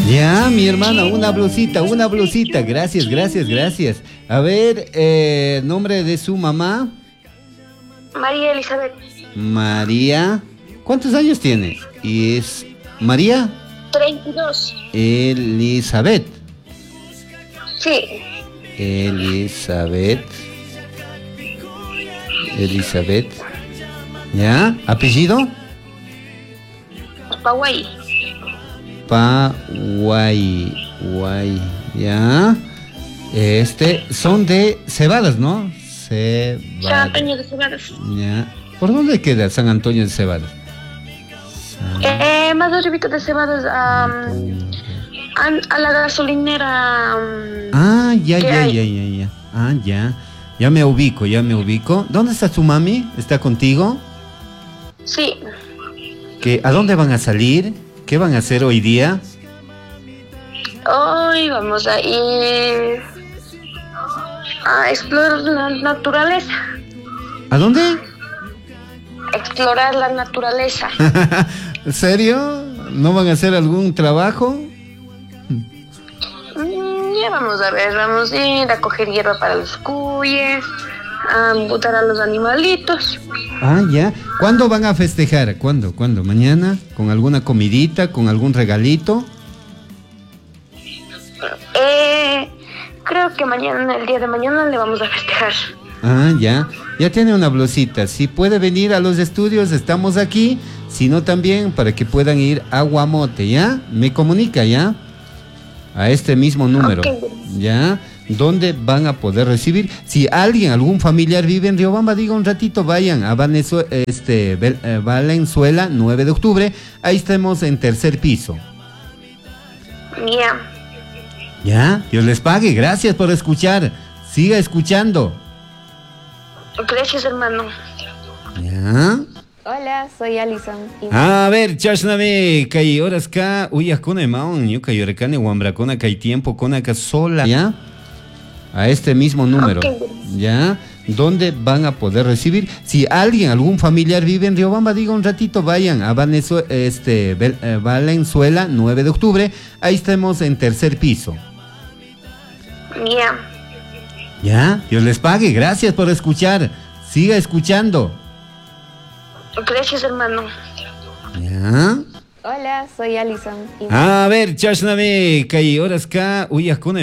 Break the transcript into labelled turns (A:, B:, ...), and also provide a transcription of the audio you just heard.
A: Ya, mi hermana, una blusita. Gracias, gracias, gracias. A ver, nombre de su mamá.
B: María Elizabeth.
A: María. ¿Cuántos años tiene? Y es María
B: 32.
A: Elizabeth.
B: Sí.
A: Elizabeth. ¿Ya? ¿Apellido?
B: Paguay.
A: ¿Ya? Son de Cebadas, ¿no?
B: San Antonio de Cebadas.
A: Ya. ¿Por dónde queda San Antonio de Cebadas?
B: Más arribita de Cebadas, a la gasolinera.
A: Ya. Ya. Ya me ubico. ¿Dónde está tu mami? ¿Está contigo?
B: Sí.
A: ¿A dónde van a salir? ¿Qué van a hacer hoy día?
B: Hoy vamos a ir a explorar la naturaleza.
A: ¿A dónde?
B: Explorar la naturaleza.
A: ¿En serio? ¿No van a hacer algún trabajo?
B: Ya vamos a ver, vamos a ir a coger hierba para los cuyes, a botar a los animalitos.
A: Ya. ¿Cuándo van a festejar? ¿Cuándo? ¿Mañana? ¿Con alguna comidita? ¿Con algún regalito?
B: Creo que el día de mañana le vamos a festejar.
A: Ya. Ya tiene una blusita. Si puede venir a los estudios, estamos aquí. Si no, también para que puedan ir a Guamote, ¿ya? Me comunica, ¿ya? A este mismo número,
B: Okay.
A: ¿ya? ¿Dónde van a poder recibir? Si algún familiar vive en Riobamba, diga un ratito, vayan a Valenzuela, 9 de octubre. Ahí estamos en tercer piso.
B: Ya.
A: ¿Ya? Dios les pague. Gracias por escuchar. Siga escuchando.
B: Gracias, hermano.
A: ¿Ya?
C: Hola, soy Alison.
A: A ver, chasname, kay horas ka, uyas con emaon, yo kay orecane, wambracona, kay tiempo, con acá sola. ¿Ya? A este mismo número.
B: Okay.
A: ¿Ya? ¿Dónde van a poder recibir? Si algún familiar vive en Riobamba, diga un ratito, vayan a Valenzuela, 9 de octubre. Ahí estamos en tercer piso.
B: Ya.
A: ¿Ya? Dios les pague. Gracias por escuchar. Siga escuchando.
B: Gracias, hermano.
A: ¿Ya?
C: Hola, soy Alison.
A: A ver, chasname, kay horas ka, uyas con